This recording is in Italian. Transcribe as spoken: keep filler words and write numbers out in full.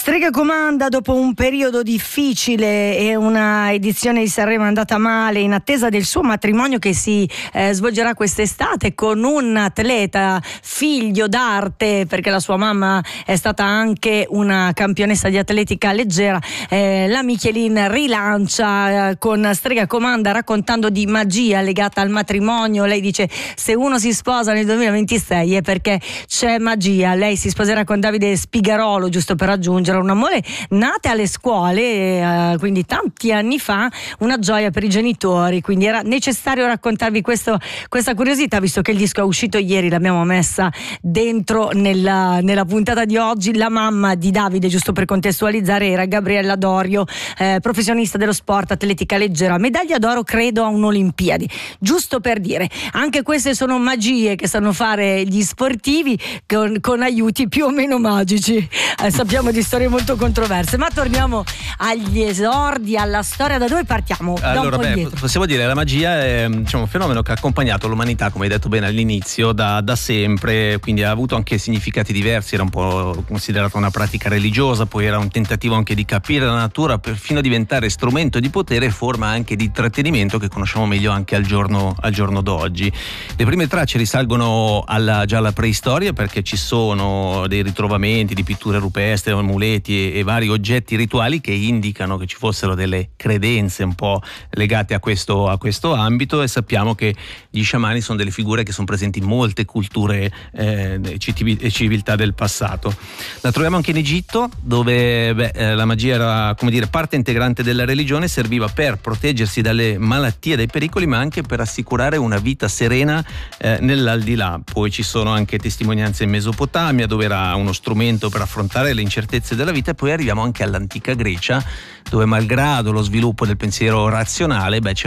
Strega comanda dopo un periodo difficile e una edizione di Sanremo andata male, in attesa del suo matrimonio che si eh, svolgerà quest'estate con un atleta figlio d'arte, perché la sua mamma è stata anche una campionessa di atletica leggera. eh, la Michelin rilancia eh, con Strega comanda raccontando di magia legata al matrimonio. Lei dice: se uno si sposa nel duemilaventisei è perché c'è magia. Lei si sposerà con Davide Spigarolo, giusto per aggiungere un amore nate alle scuole, eh, quindi tanti anni fa, una gioia per i genitori, quindi era necessario raccontarvi questo, questa curiosità, visto che il disco è uscito ieri, l'abbiamo messa dentro nella, nella puntata di oggi. La mamma di Davide, giusto per contestualizzare, era Gabriella Dorio, eh, professionista dello sport, atletica leggera, medaglia d'oro credo a un'Olimpiadi, giusto per dire. Anche queste sono magie che sanno fare gli sportivi con, con aiuti più o meno magici. Eh, sappiamo di storie molto controverse, ma torniamo agli esordi, alla storia. Da dove partiamo? Da allora, un po' beh, possiamo dire che la magia è, diciamo, un fenomeno che ha accompagnato l'umanità, come hai detto bene all'inizio, da, da sempre, quindi ha avuto anche significati diversi. Era un po' considerata una pratica religiosa, poi era un tentativo anche di capire la natura, perfino diventare strumento di potere e forma anche di intrattenimento che conosciamo meglio anche al giorno, al giorno d'oggi. Le prime tracce risalgono alla, già alla preistoria, perché ci sono dei ritrovamenti di pitture rupestri, amuleti e, e vari oggetti rituali che indicano che ci fossero delle credenze un po' legate a questo, a questo ambito, e sappiamo che gli sciamani sono delle figure che sono presenti in molte culture eh, e civiltà del passato. La troviamo anche in Egitto, dove beh, eh, la magia era, come dire, parte integrante della religione, serviva per proteggersi dalle malattie e dai pericoli, ma anche per assicurare una vita serena eh, nell'aldilà. Poi ci sono anche testimonianze in Mesopotamia, dove era uno strumento per affrontare le incertezze della vita, e poi arriviamo anche all'antica Grecia, dove malgrado lo sviluppo del pensiero razionale, beh, c'era